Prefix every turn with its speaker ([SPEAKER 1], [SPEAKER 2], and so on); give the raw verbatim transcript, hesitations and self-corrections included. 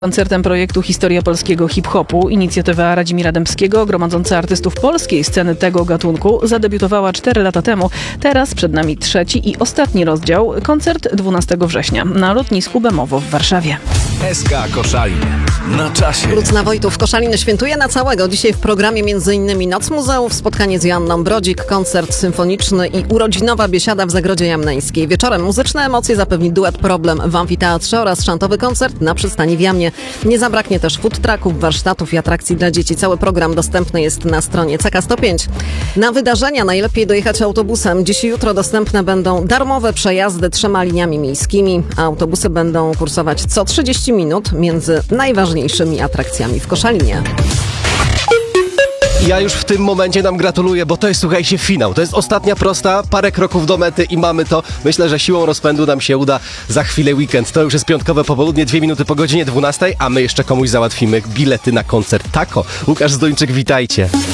[SPEAKER 1] Koncertem projektu Historia Polskiego Hip-Hopu inicjatywa Radzimira Dębskiego, gromadząca artystów polskiej sceny tego gatunku, zadebiutowała cztery lata temu. Teraz przed nami trzeci i ostatni rozdział. Koncert dwunastego września na lotnisku Bemowo w Warszawie.
[SPEAKER 2] S K Koszalin. Na czasie.
[SPEAKER 3] Lucna Wojtów, Koszalin świętuje na całego. Dzisiaj w programie m.in. Noc Muzeów, spotkanie z Joanną Brodzik, koncert symfoniczny i urodzinowa biesiada w Zagrodzie Jamneńskiej. Wieczorem muzyczne emocje zapewni duet Problem w amfiteatrze oraz szantowy koncert na przystani w Jamnie. Nie zabraknie też food trucków, warsztatów i atrakcji dla dzieci. Cały program dostępny jest na stronie C K sto pięć. Na wydarzenia najlepiej dojechać autobusem. Dziś i jutro dostępne będą darmowe przejazdy trzema liniami miejskimi. Autobusy będą kursować co trzydzieści minut między najważniejszymi atrakcjami w Koszalinie.
[SPEAKER 4] Ja już w tym momencie nam gratuluję, bo to jest, słuchajcie, finał. To jest ostatnia prosta, parę kroków do mety i mamy to. Myślę, że siłą rozpędu nam się uda za chwilę weekend. To już jest piątkowe popołudnie, dwie minuty po godzinie dwunastej, a my jeszcze komuś załatwimy bilety na koncert Tako. Łukasz Zduńczyk, witajcie.